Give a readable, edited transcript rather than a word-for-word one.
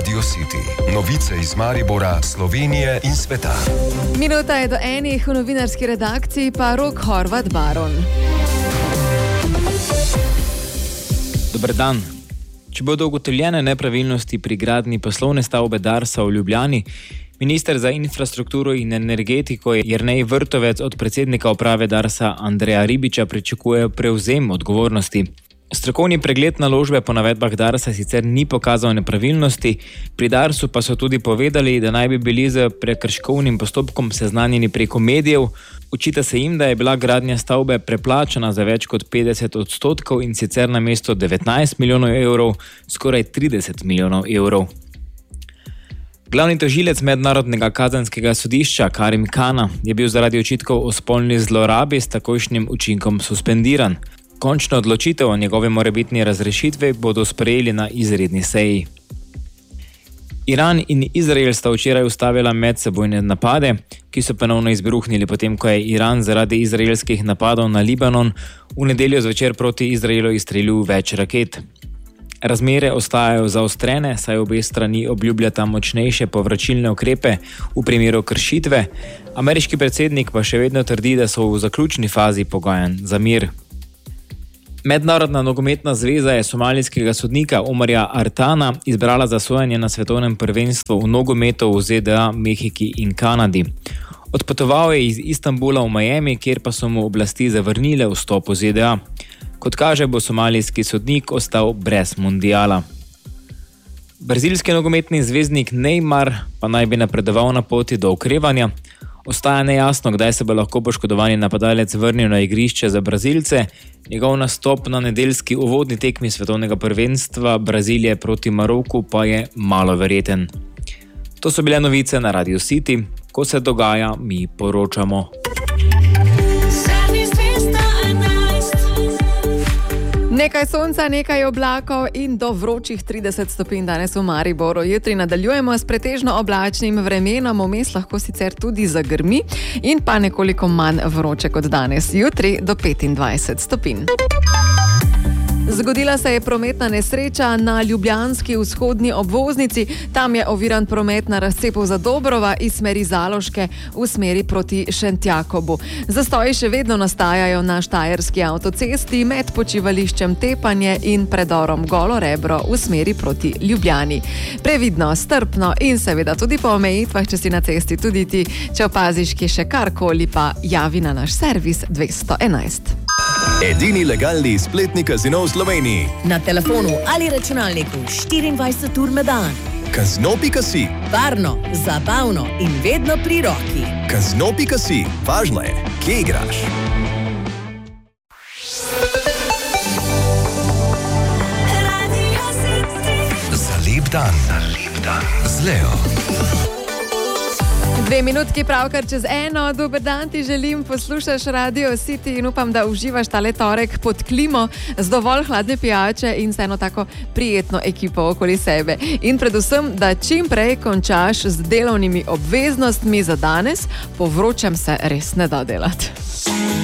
Radio City. Novice iz Maribora, Slovenije in sveta. Minuta je do 1, v novinarski redakciji pa Rok Horvat Baron. Dober dan. Če bodo ugotovljene nepravilnosti pri gradnji poslovne stavbe Darsa v Ljubljani, minister za infrastrukturo in energetiko Jernej Vrtovec od predsednika uprave Darsa Andreja Ribiča pričakuje prevzem odgovornosti. Strokovni pregled naložbe po navedbah Darsa sicer ni pokazal nepravilnosti, pri Darsu pa so tudi povedali, da naj bi bili z prekrškovnim postopkom seznanjeni preko medijev. Očita se jim, da je bila gradnja stavbe preplačana za več kot 50% in sicer namesto 19 milijonov evrov skoraj 30 milijonov evrov. Glavni tožilec Mednarodnega kazenskega sodišča Karim Khan je bil zaradi očitkov o spolni zlorabi s takojšnjim učinkom suspendiran. Končno odločitev o njegove morebitni razrešitvi bodo sprejeli na izredni seji. Iran in Izrael sta včeraj ustavila medsebojne napade, ki so ponovno izbruhnili potem, ko je Iran zaradi izraelskih napadov na Libanon v nedeljo zvečer proti Izraelu izstrelil več raket. Razmere ostajajo zaostrene, saj obe strani obljubljata močnejše povračilne ukrepe v primeru kršitve. Ameriški predsednik pa še vedno trdi, da so v zaključni fazi pogajanj za mir. Mednarodna nogometna zveza je somalijskega sodnika Omarja Artana izbrala za sojenje na svetovnem prvenstvu v nogometu v ZDA, Mehiki in Kanadi. Odpotoval je iz Istanbula v Miami, kjer pa so mu oblasti zavrnile vstop v ZDA. Kot kaže, bo somalijski sodnik ostal brez mundiala. Brazilski nogometni zvezdnik Neymar pa naj bi napredoval na poti do okrevanja. Ostaja nejasno, kdaj se bo lahko poškodovani napadalec vrnil na igrišče za Brazilce. Njegov nastop na nedeljski uvodni tekmi svetovnega prvenstva Brazilije proti Maroku pa je malo verjeten. To so bile novice na Radio City. Ko se dogaja, mi poročamo. Nekaj sonca, nekaj oblakov in do vročih 30 stopinj danes v Mariboru. Jutri nadaljujemo s pretežno oblačnim vremenom, vmes lahko sicer tudi zagrmi in pa nekoliko manj vroče kot danes. Jutri do 25 stopinj. Zgodila se je prometna nesreča na ljubljanski vzhodni obvoznici. Tam je oviran promet na razcepu Zadobrova iz smeri Zaloške v smeri proti Šentjakobu. Zastoji še vedno nastajajo na Štajerski avtocesti med počivališčem Tepanje in predorom Golo Rebro v smeri proti Ljubljani. Previdno, strpno in seveda tudi po omejitvah, če si na cesti tudi ti. Če opaziš kje še karkoli, pa javi na naš servis 211. Edini legalni spletni kazino v Sloveniji. Na telefonu ali računalniku 24 ur na dan. Kazino.si. Varno, zabavno in vedno pri roki. Kazino.si. Važno je, kje igraš. Za lep dan. Z Leo. 2 minutki pravkar čez 1. Dober dan ti želim, poslušaš Radio City in upam, da uživaš tale torek pod klimo z dovolj hladne pijače in z eno tako prijetno ekipo okoli sebe. In predvsem, da čim prej končaš z delovnimi obveznostmi za danes, po vročem se res ne da delati.